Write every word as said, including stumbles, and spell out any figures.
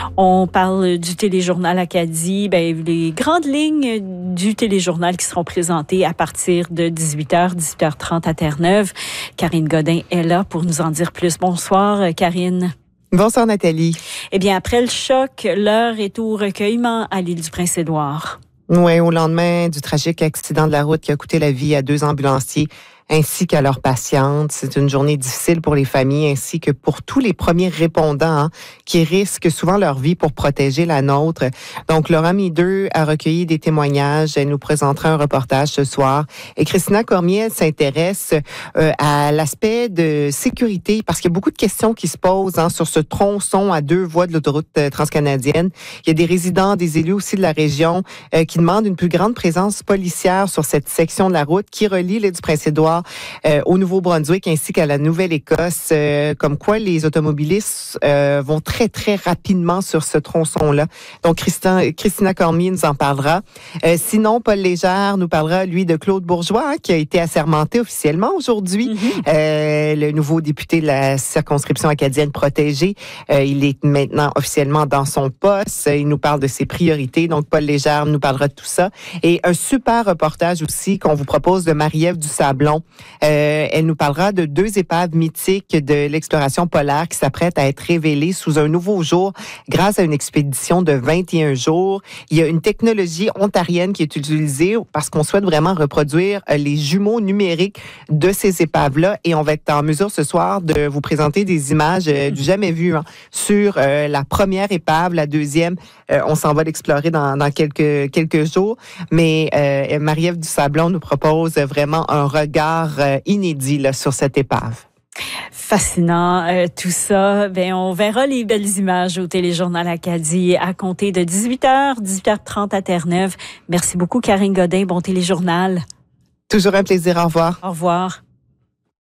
On parle du téléjournal Acadie, ben, les grandes lignes du téléjournal qui seront présentées à partir de dix-huit heures, dix-huit heures trente à Terre-Neuve. Karine Godin est là pour nous en dire plus. Bonsoir, Karine. Bonsoir, Nathalie. Eh bien, après le choc, l'heure est au recueillement à l'île du Prince-Édouard. Oui, au lendemain du tragique accident de la route qui a coûté la vie à deux ambulanciers ainsi qu'à leurs patientes. C'est une journée difficile pour les familles ainsi que pour tous les premiers répondants hein, qui risquent souvent leur vie pour protéger la nôtre. Donc, Laura Mideux a recueilli des témoignages. Elle nous présentera un reportage ce soir. Et Christina Cormier, elle s'intéresse euh, à l'aspect de sécurité parce qu'il y a beaucoup de questions qui se posent hein, sur ce tronçon à deux voies de l'autoroute transcanadienne. Il y a des résidents, des élus aussi de la région euh, qui demandent une plus grande présence policière sur cette section de la route qui relie l'île du Prince-Édouard Euh, au Nouveau-Brunswick ainsi qu'à la Nouvelle-Écosse, euh, comme quoi les automobilistes euh, vont très, très rapidement sur ce tronçon-là. Donc, Christin, Christina Cormier nous en parlera. Euh, sinon, Paul Légère nous parlera, lui, de Claude Bourgeois, hein, qui a été assermenté officiellement aujourd'hui. Mm-hmm. Euh, le nouveau député de la circonscription acadienne protégée. Euh, il est maintenant officiellement dans son poste. Il nous parle de ses priorités. Donc, Paul Légère nous parlera de tout ça. Et un super reportage aussi qu'on vous propose de Marie-Ève Dusablon. Euh, elle nous parlera de deux épaves mythiques de l'exploration polaire qui s'apprêtent à être révélées sous un nouveau jour grâce à une expédition de vingt et un jours. Il y a une technologie ontarienne qui est utilisée parce qu'on souhaite vraiment reproduire les jumeaux numériques de ces épaves-là et on va être en mesure ce soir de vous présenter des images euh, du jamais vu hein, sur euh, la première épave, la deuxième, euh, on s'en va l'explorer dans, dans quelques, quelques jours. Mais euh, Marie-Ève Dusablon nous propose vraiment un regard euh, inédit là, sur cette épave. Fascinant, euh, tout ça. Ben, on verra les belles images au téléjournal Acadie à compter de dix-huit heures, dix-huit heures trente à Terre-Neuve. Merci beaucoup, Karine Godin. Bon téléjournal. Toujours un plaisir. Au revoir. Au revoir.